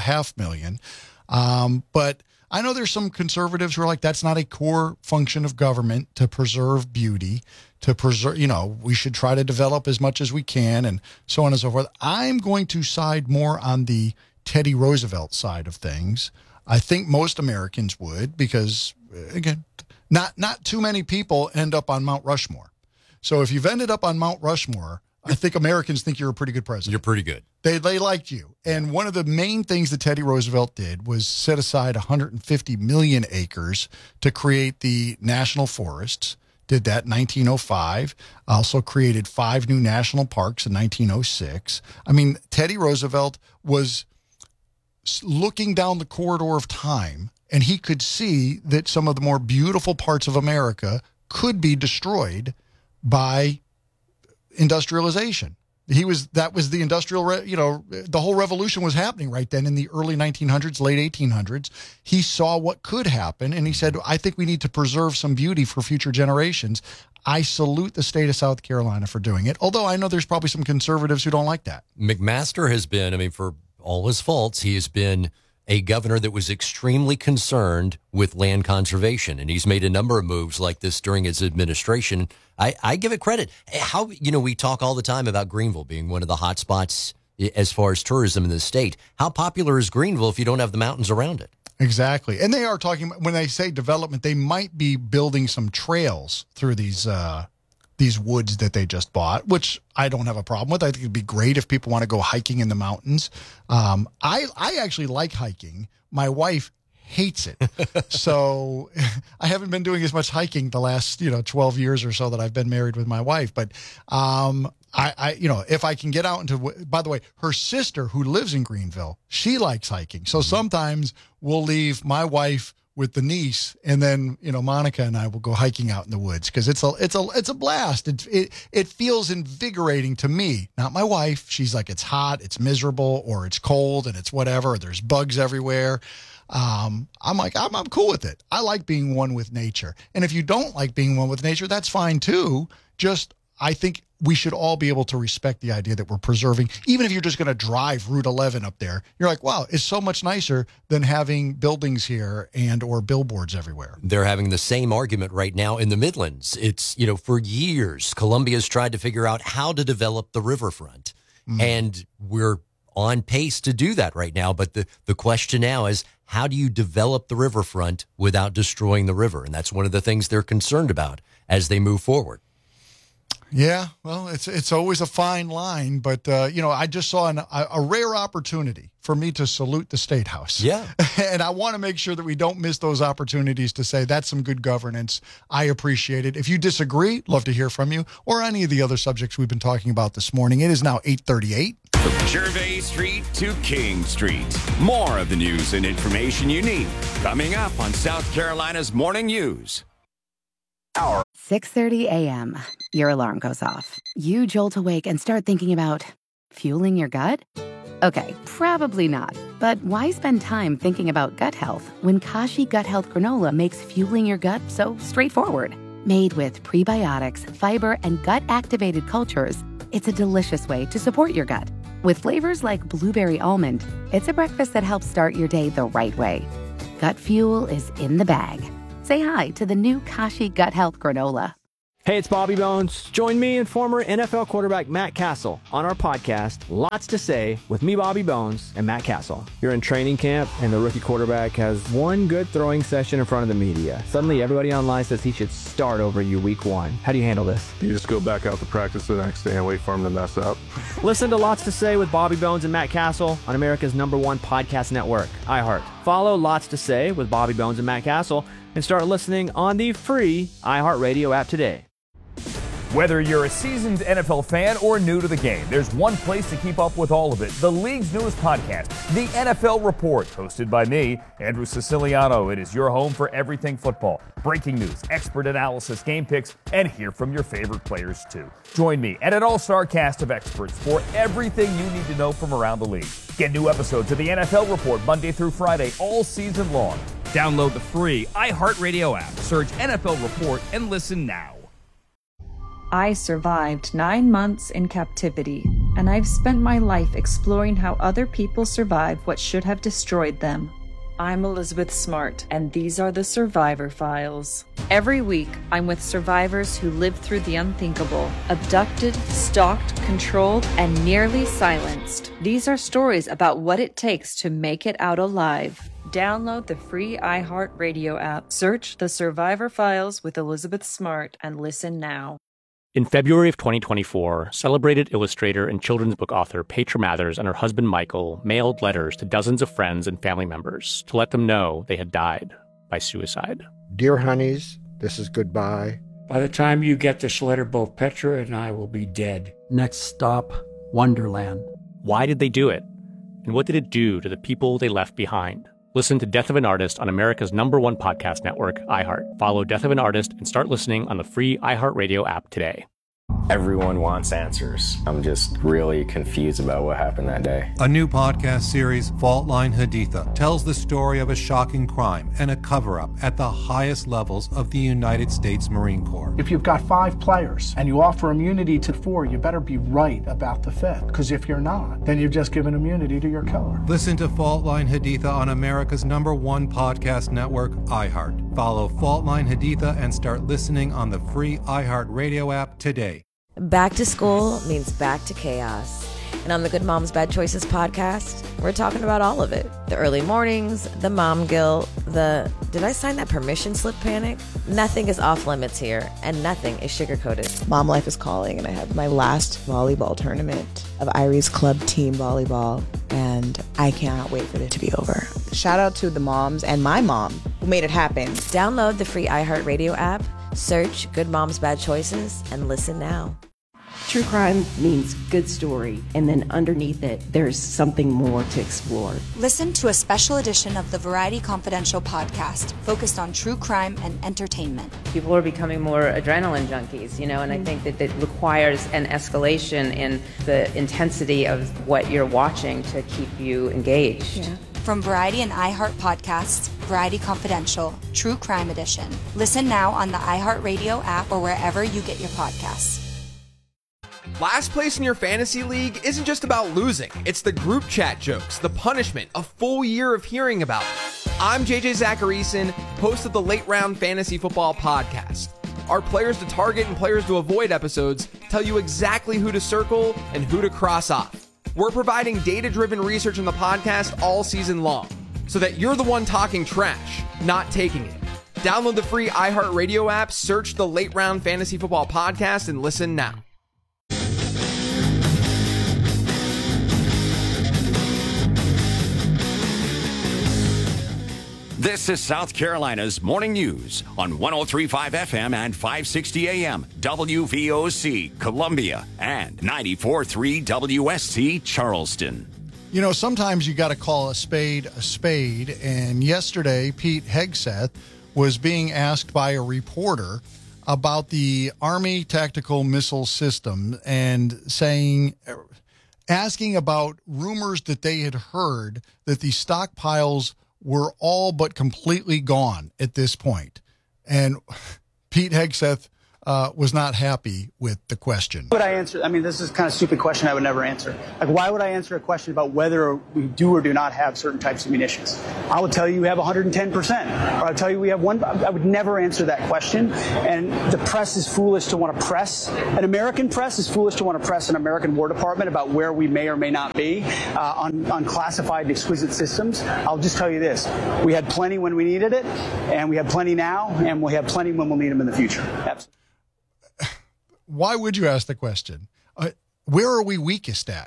$500,000. But I know there's some conservatives who are like, that's not a core function of government to preserve beauty, to preserve, we should try to develop as much as we can and so on and so forth. I'm going to side more on the Teddy Roosevelt side of things. I think most Americans would, because again, not too many people end up on Mount Rushmore. So if you've ended up on Mount Rushmore, I think Americans think you're a pretty good president. You're pretty good. They liked you. And one of the main things that Teddy Roosevelt did was set aside 150 million acres to create the national forests. Did that in 1905. Also created 5 new national parks in 1906. I mean, Teddy Roosevelt was looking down the corridor of time, and he could see that some of the more beautiful parts of America could be destroyed by industrialization. That was the industrial, the whole revolution was happening right then in the early 1900s, late 1800s. He saw what could happen, and he said, I think we need to preserve some beauty for future generations. I salute the state of South Carolina for doing it, although I know there's probably some conservatives who don't like that. McMaster has been, for all his faults, he has been a governor that was extremely concerned with land conservation, and he's made a number of moves like this during his administration. I give it credit. How, we talk all the time about Greenville being one of the hot spots as far as tourism in the state. How popular is Greenville if you don't have the mountains around it? Exactly. And they are talking, when they say development, they might be building some trails through these woods that they just bought, which I don't have a problem with. I think it'd be great if people want to go hiking in the mountains. I actually like hiking. My wife hates it. So I haven't been doing as much hiking the last, 12 years or so that I've been married with my wife. But if I can get out into, by the way, her sister who lives in Greenville, she likes hiking. So sometimes we'll leave my wife with the niece, and then Monica and I will go hiking out in the woods because it's a blast. It feels invigorating to me, not my wife. She's like, it's hot, it's miserable, or it's cold and it's whatever. There's bugs everywhere. I'm like, I'm cool with it. I like being one with nature, and if you don't like being one with nature, that's fine too. I think we should all be able to respect the idea that we're preserving, even if you're just going to drive Route 11 up there. You're like, wow, it's so much nicer than having buildings here or billboards everywhere. They're having the same argument right now in the Midlands. It's, for years, Columbia's tried to figure out how to develop the riverfront. And we're on pace to do that right now. But the question now is, how do you develop the riverfront without destroying the river? And that's one of the things they're concerned about as they move forward. Yeah, well, it's always a fine line, but I just saw a rare opportunity for me to salute the State House. Yeah, and I want to make sure that we don't miss those opportunities to say that's some good governance. I appreciate it. If you disagree, love to hear from you, or any of the other subjects we've been talking about this morning. It is now 8:38. From Gervais Street to King Street. More of the news and information you need coming up on South Carolina's Morning News. 6:30 a.m. Your alarm goes off. You jolt awake and start thinking about fueling your gut? Okay, probably not. But why spend time thinking about gut health when Kashi Gut Health Granola makes fueling your gut so straightforward? Made with prebiotics, fiber, and gut-activated cultures, it's a delicious way to support your gut. With flavors like blueberry almond, it's a breakfast that helps start your day the right way. Gut fuel is in the bag. Say hi to the new Kashi Gut Health Granola. Hey, it's Bobby Bones. Join me and former NFL quarterback Matt Castle on our podcast, Lots to Say, with me, Bobby Bones, and Matt Castle. You're in training camp, and the rookie quarterback has one good throwing session in front of the media. Suddenly, everybody online says he should start over you week one. How do you handle this? You just go back out to practice the next day and wait for him to mess up. Listen to Lots to Say with Bobby Bones and Matt Castle on America's #1 podcast network, iHeart. Follow Lots to Say with Bobby Bones and Matt Castle and start listening on the free iHeartRadio app today. Whether you're a seasoned NFL fan or new to the game, there's one place to keep up with all of it. The league's newest podcast, The NFL Report, hosted by me, Andrew Siciliano. It is your home for everything football. Breaking news, expert analysis, game picks, and hear from your favorite players too. Join me and an all-star cast of experts for everything you need to know from around the league. Get new episodes of The NFL Report Monday through Friday all season long. Download the free iHeartRadio app, search NFL Report, and listen now. I survived 9 months in captivity, and I've spent my life exploring how other people survive what should have destroyed them. I'm Elizabeth Smart, and these are the Survivor Files. Every week, I'm with survivors who lived through the unthinkable, abducted, stalked, controlled, and nearly silenced. These are stories about what it takes to make it out alive. Download the free iHeartRadio app, search The Survivor Files with Elizabeth Smart, and listen now. In February of 2024, celebrated illustrator and children's book author Petra Mathers and her husband Michael mailed letters to dozens of friends and family members to let them know they had died by suicide. Dear honeys, this is goodbye. By the time you get this letter, both Petra and I will be dead. Next stop, Wonderland. Why did they do it? And what did it do to the people they left behind? Listen to Death of an Artist on America's #1 podcast network, iHeart. Follow Death of an Artist and start listening on the free iHeartRadio app today. Everyone wants answers. I'm just really confused about what happened that day. A new podcast series, Fault Line Haditha, tells the story of a shocking crime and a cover-up at the highest levels of the United States Marine Corps. If you've got 5 players and you offer immunity to 4, you better be right about the 5th. Because if you're not, then you've just given immunity to your killer. Listen to Fault Line Haditha on America's #1 podcast network, iHeart. Follow Fault Line Haditha and start listening on the free iHeartRadio app today. Back to school means back to chaos. And on the Good Moms Bad Choices podcast, we're talking about all of it. The early mornings, the mom guilt, the did I sign that permission slip panic? Nothing is off limits here, and nothing is sugarcoated. Mom life is calling, and I have my last volleyball tournament of Irie's Club team volleyball, and I cannot wait for it to be over. Shout out to the moms and my mom who made it happen. Download the free iHeartRadio app, search Good Moms Bad Choices, and listen now. True crime means good story, and then underneath it, there's something more to explore. Listen to a special edition of the Variety Confidential podcast focused on true crime and entertainment. People are becoming more adrenaline junkies, and I think that it requires an escalation in the intensity of what you're watching to keep you engaged. Yeah. From Variety and iHeart podcasts, Variety Confidential, True Crime Edition. Listen now on the iHeartRadio app or wherever you get your podcasts. Last place in your fantasy league isn't just about losing. It's the group chat jokes, the punishment, a full year of hearing about it. I'm JJ Zacharyson, host of the Late Round Fantasy Football Podcast. Our players to target and players to avoid episodes tell you exactly who to circle and who to cross off. We're providing data-driven research in the podcast all season long, so that you're the one talking trash, not taking it. Download the free iHeartRadio app, search the Late Round Fantasy Football Podcast, and listen now. This is South Carolina's Morning News on 103.5 FM and 560 AM, WVOC, Columbia, and 94.3 WSC, Charleston. You know, sometimes you got to call a spade, and yesterday Pete Hegseth was being asked by a reporter about the Army Tactical Missile System and saying, asking about rumors that they had heard that the stockpiles were all but completely gone at this point. And Pete Hegseth was not happy with the question. Would I answer? I mean, this is kind of a stupid question I would never answer. Like, why would I answer a question about whether we do or do not have certain types of munitions? I would tell you we have 110%. Or I'll tell you we have one. I would never answer that question. And the press is foolish to want to press. An American press is foolish to want to press an American War Department about where we may or may not be on classified exquisite systems. I'll just tell you this. We had plenty when we needed it, and we have plenty now, and we have plenty when we'll need them in the future. Absolutely. Why would you ask the question? Where are we weakest at?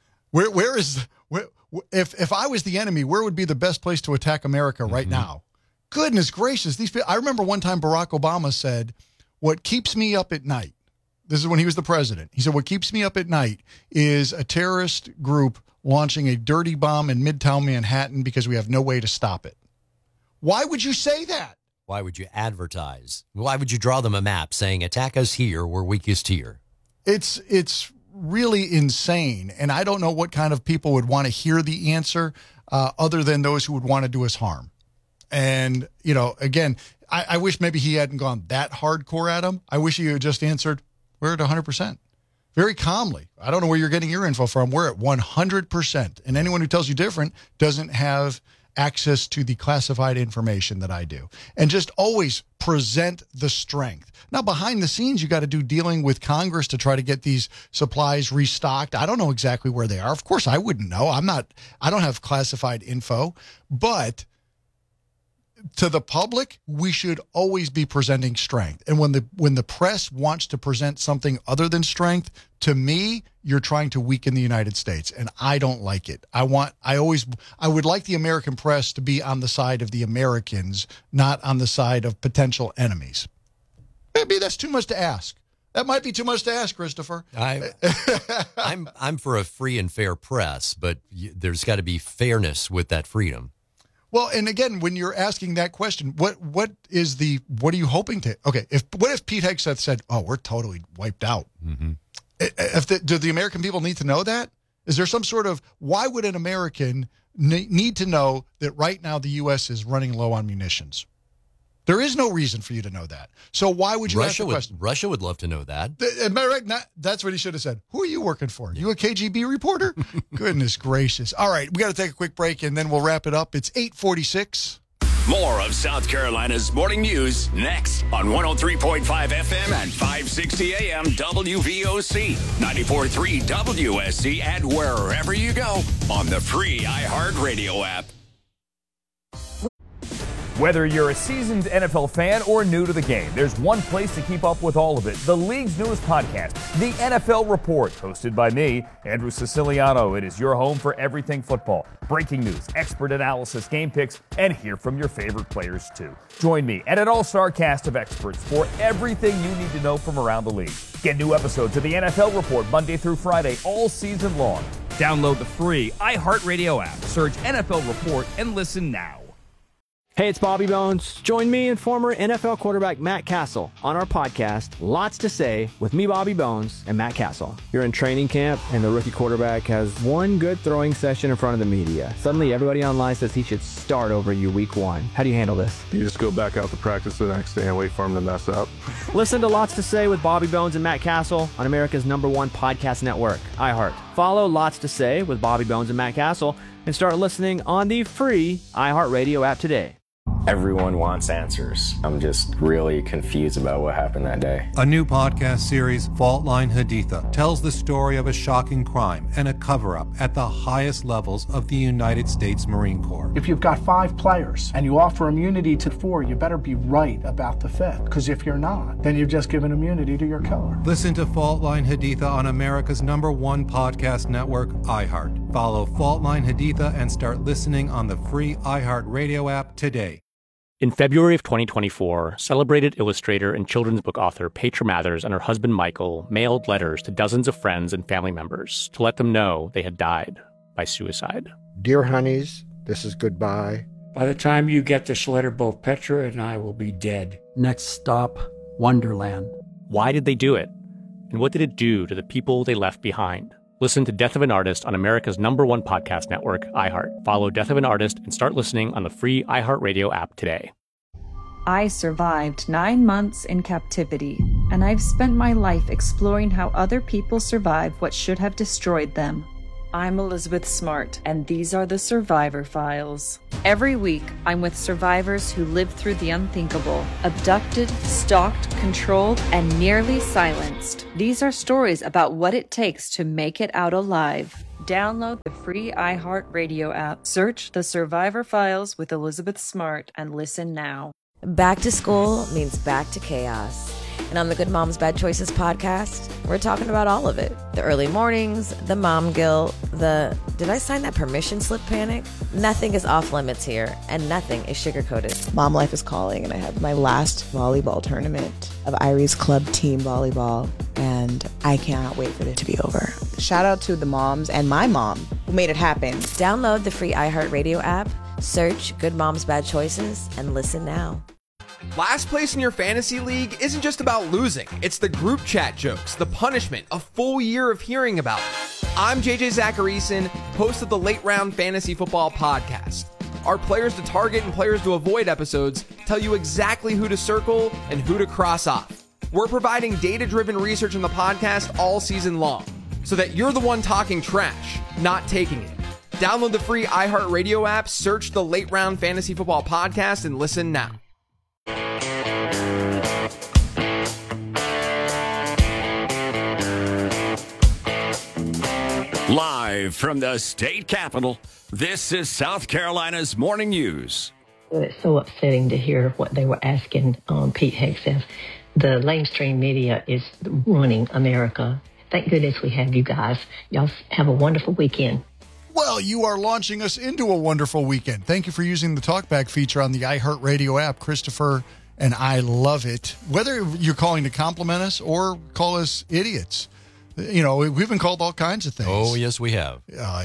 If I was the enemy, where would be the best place to attack America right now? Goodness gracious. I remember one time Barack Obama said, what keeps me up at night, this is when he was the president. He said, what keeps me up at night is a terrorist group launching a dirty bomb in Midtown Manhattan because we have no way to stop it. Why would you say that? Why would you advertise? Why would you draw them a map saying, attack us here, we're weakest here? It's really insane. And I don't know what kind of people would want to hear the answer other than those who would want to do us harm. And, again, I wish maybe he hadn't gone that hardcore at him. I wish he had just answered, we're at 100%. Very calmly. I don't know where you're getting your info from. We're at 100%. And anyone who tells you different doesn't have access to the classified information that I do. And just always present the strength. Now, behind the scenes, you got to do dealing with Congress to try to get these supplies restocked. I don't know exactly where they are. Of course, I wouldn't know. I don't have classified info. But to the public, we should always be presenting strength. And when the press wants to present something other than strength, to me, you're trying to weaken the United States, and I don't like it. I would like the American press to be on the side of the Americans, not on the side of potential enemies. Maybe that's too much to ask. That might be too much to ask, Christopher. I'm for a free and fair press, but there's got to be fairness with that freedom. Well, and again, when you're asking that question, what are you hoping to? Okay, what if Pete Hegseth said, "Oh, we're totally wiped out"? Mm-hmm. Do the American people need to know that? Is there some sort of, why would an American need to know that right now the U.S. is running low on munitions? There is no reason for you to know that. So why would you ask the question? Russia would love to know that. Am I right? That's what he should have said. Who are you working for? You a KGB reporter? Goodness gracious. All right, we got to take a quick break, and then we'll wrap it up. It's 8:46. More of South Carolina's morning news next on 103.5 FM and 560 AM WVOC, 94.3 WSC, and wherever you go on the free iHeartRadio app. Whether you're a seasoned NFL fan or new to the game, there's one place to keep up with all of it. The league's newest podcast, The NFL Report, hosted by me, Andrew Siciliano. It is your home for everything football. Breaking news, expert analysis, game picks, and hear from your favorite players too. Join me and an all-star cast of experts for everything you need to know from around the league. Get new episodes of The NFL Report Monday through Friday all season long. Download the free iHeartRadio app. Search NFL Report and listen now. Hey, it's Bobby Bones. Join me and former NFL quarterback Matt Castle on our podcast, Lots to Say, with me, Bobby Bones, and Matt Castle. You're in training camp, and the rookie quarterback has one good throwing session in front of the media. Suddenly, everybody online says he should start over you week one. How do you handle this? You just go back out to practice the next day and wait for him to mess up. Listen to Lots to Say with Bobby Bones and Matt Castle on America's #1 podcast network, iHeart. Follow Lots to Say with Bobby Bones and Matt Castle and start listening on the free iHeartRadio app today. Everyone wants answers. I'm just really confused about what happened that day. A new podcast series, Fault Line Haditha, tells the story of a shocking crime and a cover-up at the highest levels of the United States Marine Corps. If you've got 5 players and you offer immunity to 4, you better be right about the 5th. Because if you're not, then you've just given immunity to your killer. Listen to Fault Line Haditha on America's #1 podcast network, iHeart. Follow Fault Line Haditha and start listening on the free iHeartRadio app today. In February of 2024, celebrated illustrator and children's book author Petra Mathers and her husband Michael mailed letters to dozens of friends and family members to let them know they had died by suicide. Dear honeys, this is goodbye. By the time you get this letter, both Petra and I will be dead. Next stop, Wonderland. Why did they do it? And what did it do to the people they left behind? Listen to Death of an Artist on America's #1 podcast network, iHeart. Follow Death of an Artist and start listening on the free iHeartRadio app today. I survived 9 months in captivity, and I've spent my life exploring how other people survive what should have destroyed them. I'm Elizabeth Smart, and these are the Survivor Files. Every week, I'm with survivors who lived through the unthinkable, abducted, stalked, controlled, and nearly silenced. These are stories about what it takes to make it out alive. Download the free iHeartRadio app, search The Survivor Files with Elizabeth Smart, and listen now. Back to school means back to chaos. And on the Good Moms Bad Choices podcast, we're talking about all of it. The early mornings, the mom guilt, the did I sign that permission slip panic? Nothing is off limits here, and nothing is sugarcoated. Mom life is calling, and I have my last volleyball tournament of Irie's Club Team Volleyball, and I cannot wait for it to be over. Shout out to the moms and my mom who made it happen. Download the free iHeartRadio app, search Good Moms Bad Choices, and listen now. Last place in your fantasy league isn't just about losing. It's the group chat jokes, the punishment, a full year of hearing about it. I'm JJ Zacharyson, host of the Late Round Fantasy Football Podcast. Our players to target and players to avoid episodes tell you exactly who to circle and who to cross off. We're providing data-driven research in the podcast all season long, so that you're the one talking trash, not taking it. Download the free iHeartRadio app, search the Late Round Fantasy Football Podcast, and listen now. Live from the state capitol, this is South Carolina's Morning News. It's so upsetting to hear what they were asking Pete Hegseth. The mainstream media is running America. Thank goodness we have you guys. Y'all have a wonderful weekend. Well, you are launching us into a wonderful weekend. Thank you for using the TalkBack feature on the iHeartRadio app, Christopher, and I love it. Whether you're calling to compliment us or call us idiots. You know, we've been called all kinds of things. Oh, yes, we have.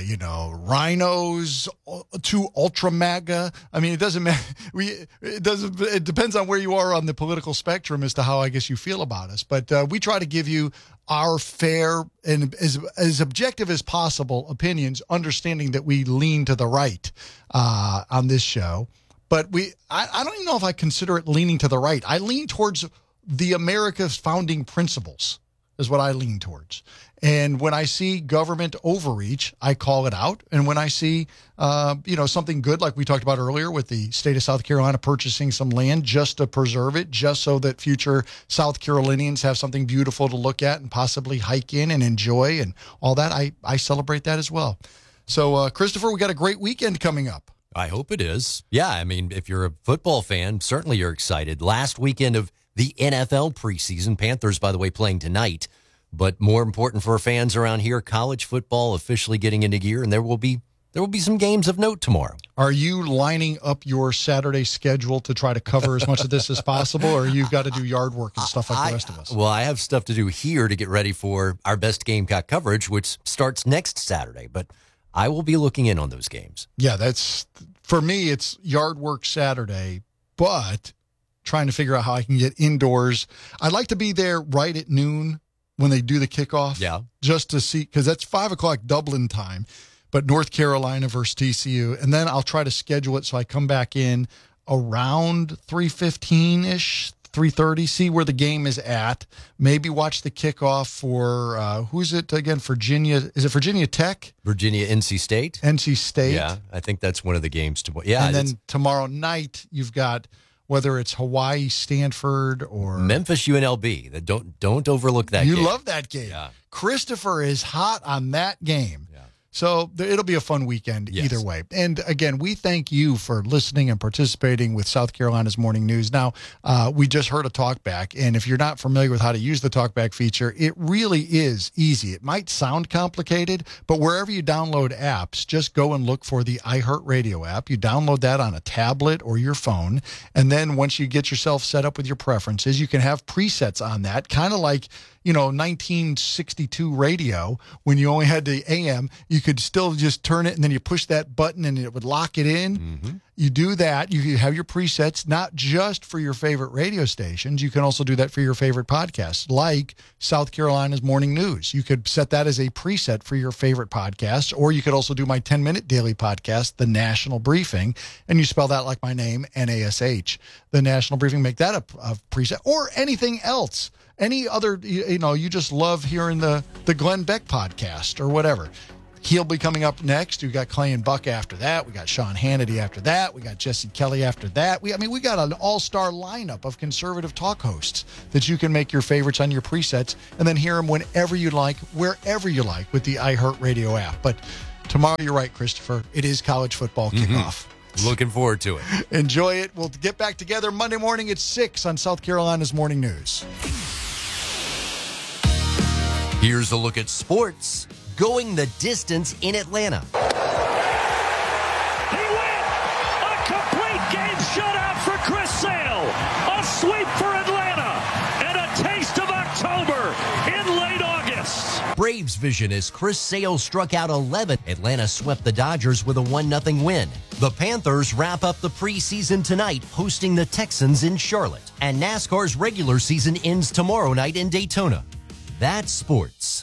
Rhinos to ultra MAGA. I mean, it doesn't matter. It depends on where you are on the political spectrum as to how I guess you feel about us. But we try to give you our fair and as objective as possible opinions, understanding that we lean to the right on this show. But I don't even know if I consider it leaning to the right. I lean towards the America's founding principles. Is what I lean towards. And when I see government overreach, I call it out. And when I see, something good, like we talked about earlier with the state of South Carolina purchasing some land just to preserve it, just so that future South Carolinians have something beautiful to look at and possibly hike in and enjoy and all that, I celebrate that as well. So, Christopher, we got a great weekend coming up. I hope it is. Yeah, I mean, if you're a football fan, certainly you're excited. Last weekend of the NFL preseason. Panthers, by the way, playing tonight. But more important for fans around here, college football officially getting into gear, and there will be some games of note tomorrow. Are you lining up your Saturday schedule to try to cover as much of this as possible, or you've got to do yard work and stuff like the rest of us? Well, I have stuff to do here to get ready for our best Gamecock coverage, which starts next Saturday. But I will be looking in on those games. Yeah, for me, it's yard work Saturday, but trying to figure out how I can get indoors. I'd like to be there right at noon when they do the kickoff. Yeah. Just to see, because that's 5 o'clock Dublin time, but North Carolina versus TCU. And then I'll try to schedule it so I come back in around 3:15-ish, 3:30, see where the game is at. Maybe watch the kickoff for, who's it again? Virginia. Is it Virginia Tech? Virginia, NC State. NC State. Yeah, I think that's one of the games to watch. Yeah. And then tomorrow night, you've got, whether it's Hawaii, Stanford, or Memphis, UNLV. Don't overlook that game. You love that game. Yeah. Christopher is hot on that game. Yeah. So it'll be a fun weekend either way. And again, we thank you for listening and participating with South Carolina's Morning News. Now, we just heard a talkback, and if you're not familiar with how to use the talkback feature, it really is easy. It might sound complicated, but wherever you download apps, just go and look for the iHeartRadio app. You download that on a tablet or your phone, and then once you get yourself set up with your preferences, you can have presets on that, kind of like 1962 radio, when you only had the AM, you could still just turn it and then you push that button and it would lock it in. Mm-hmm. You do that. You have your presets, not just for your favorite radio stations. You can also do that for your favorite podcasts, like South Carolina's Morning News. You could set that as a preset for your favorite podcast, or you could also do my 10-minute daily podcast, The National Briefing, and you spell that like my name, Nash. The National Briefing, make that a preset, or anything else. Any other, you just love hearing the Glenn Beck podcast or whatever. He'll be coming up next. We got Clay and Buck after that. We got Sean Hannity after that. We got Jesse Kelly after that. We got an all-star lineup of conservative talk hosts that you can make your favorites on your presets and then hear them whenever you like, wherever you like with the iHeartRadio app. But tomorrow, you're right, Christopher, it is college football kickoff. Looking forward to it. Enjoy it. We'll get back together Monday morning at 6 on South Carolina's Morning News. Here's a look at sports going the distance in Atlanta. He went! A complete game shutout for Chris Sale. A sweep for Atlanta. And a taste of October in late August. Braves vision as Chris Sale struck out 11. Atlanta swept the Dodgers with a 1-0 win. The Panthers wrap up the preseason tonight, hosting the Texans in Charlotte. And NASCAR's regular season ends tomorrow night in Daytona. That's sports.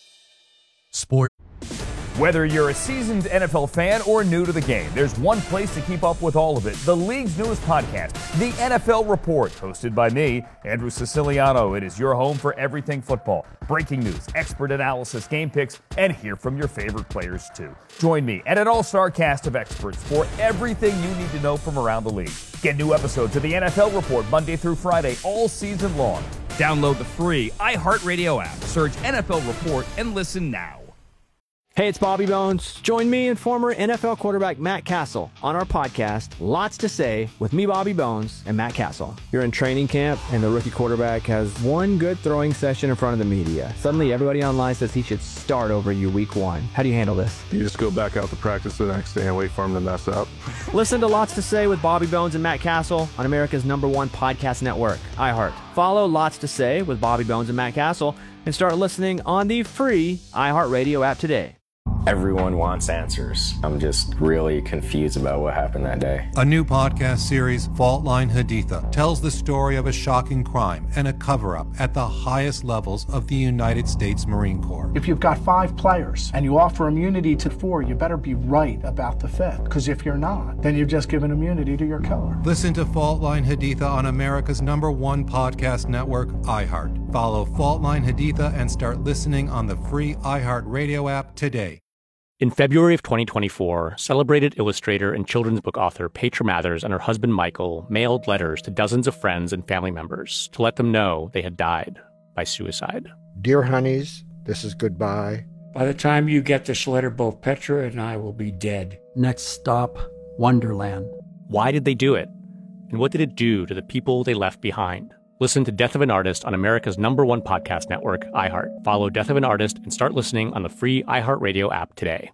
Sport. Whether you're a seasoned NFL fan or new to the game, there's one place to keep up with all of it. The league's newest podcast, The NFL Report, hosted by me, Andrew Siciliano. It is your home for everything football. Breaking news, expert analysis, game picks, and hear from your favorite players too. Join me and an all-star cast of experts for everything you need to know from around the league. Get new episodes of The NFL Report Monday through Friday all season long. Download the free iHeartRadio app. Search NFL Report and listen now. Hey, it's Bobby Bones. Join me and former NFL quarterback Matt Castle on our podcast, Lots to Say, with me, Bobby Bones, and Matt Castle. You're in training camp, and the rookie quarterback has one good throwing session in front of the media. Suddenly, everybody online says he should start over you week one. How do you handle this? You just go back out to practice the next day and wait for him to mess up. Listen to Lots to Say with Bobby Bones and Matt Castle on America's #1 podcast network, iHeart. Follow Lots to Say with Bobby Bones and Matt Castle and start listening on the free iHeartRadio app today. Everyone wants answers. I'm just really confused about what happened that day. A new podcast series, Fault Line Haditha, tells the story of a shocking crime and a cover-up at the highest levels of the United States Marine Corps. If you've got 5 players and you offer immunity to 4, you better be right about the 5th. Because if you're not, then you've just given immunity to your killer. Listen to Fault Line Haditha on America's #1 podcast network, iHeart. Follow Fault Line Haditha and start listening on the free iHeartRadio app today. In February of 2024, celebrated illustrator and children's book author Petra Mathers and her husband Michael mailed letters to dozens of friends and family members to let them know they had died by suicide. Dear honeys, this is goodbye. By the time you get this letter, both Petra and I will be dead. Next stop, Wonderland. Why did they do it? And what did it do to the people they left behind? Listen to Death of an Artist on America's #1 podcast network, iHeart. Follow Death of an Artist and start listening on the free iHeartRadio app today.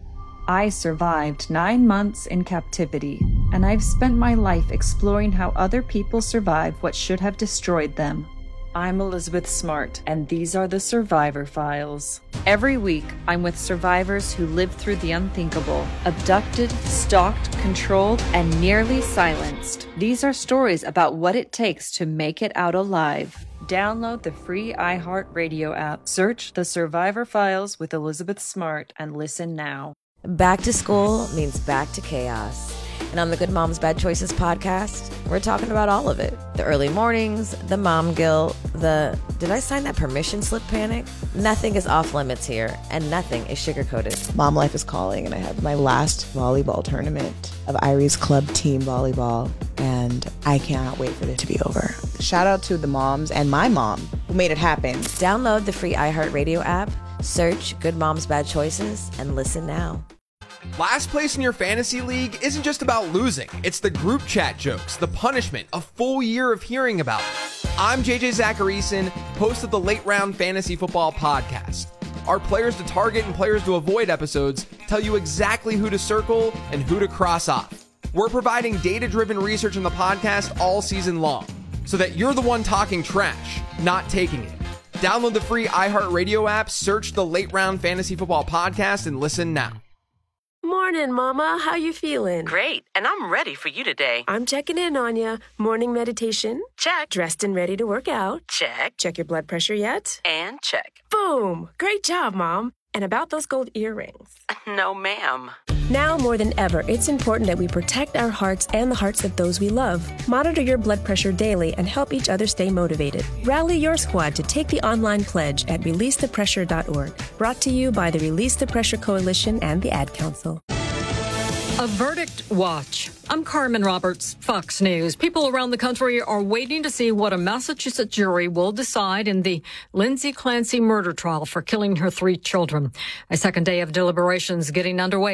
I survived 9 months in captivity, and I've spent my life exploring how other people survive what should have destroyed them. I'm Elizabeth Smart, and these are the Survivor Files. Every week, I'm with survivors who lived through the unthinkable, abducted, stalked, controlled, and nearly silenced. These are stories about what it takes to make it out alive. Download the free iHeartRadio app, search The Survivor Files with Elizabeth Smart, and listen now. Back to school means back to chaos. And on the Good Moms Bad Choices podcast, we're talking about all of it. The early mornings, the mom guilt, the did I sign that permission slip panic? Nothing is off limits here, and nothing is sugarcoated. Mom life is calling, and I have my last volleyball tournament of Iris Club Team Volleyball, and I cannot wait for it to be over. Shout out to the moms and my mom who made it happen. Download the free iHeartRadio app, search Good Moms Bad Choices, and listen now. Last place in your fantasy league isn't just about losing. It's the group chat jokes, the punishment, a full year of hearing about it. I'm JJ Zacharyson, host of the Late Round Fantasy Football Podcast. Our players to target and players to avoid episodes tell you exactly who to circle and who to cross off. We're providing data-driven research in the podcast all season long, so that you're the one talking trash, not taking it. Download the free iHeartRadio app, search the Late Round Fantasy Football Podcast, and listen now. More Morning, Mama. How you feeling? Great, and I'm ready for you today. I'm checking in on you. Morning meditation? Check. Dressed and ready to work out? Check. Check your blood pressure yet? And check. Boom! Great job, Mom. And about those gold earrings? No, ma'am. Now more than ever, it's important that we protect our hearts and the hearts of those we love. Monitor your blood pressure daily and help each other stay motivated. Rally your squad to take the online pledge at releasethepressure.org. Brought to you by the Release the Pressure Coalition and the Ad Council. A verdict watch. I'm Carmen Roberts, Fox News. People around the country are waiting to see what a Massachusetts jury will decide in the Lindsay Clancy murder trial for killing her 3 children. A second day of deliberations getting underway.